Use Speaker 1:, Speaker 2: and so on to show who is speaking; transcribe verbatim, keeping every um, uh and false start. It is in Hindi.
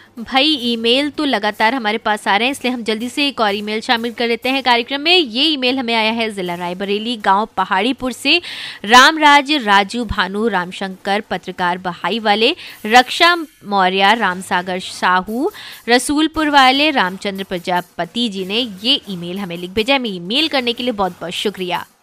Speaker 1: भाई ईमेल तो लगातार हमारे पास आ रहे हैं, इसलिए हम जल्दी से एक और ईमेल शामिल कर लेते हैं कार्यक्रम में। ये ईमेल हमें आया है जिला रायबरेली, गांव पहाड़ीपुर से रामराज, राजू, भानु, रामशंकर, पत्रकार बहाई वाले, रक्षा मौर्य, रामसागर साहू, रसूलपुर वाले, रामचंद्र प्रजापति जी ने ये ईमेल हमें लिख भेजा है। ईमेल करने के लिए बहुत बहुत शुक्रिया।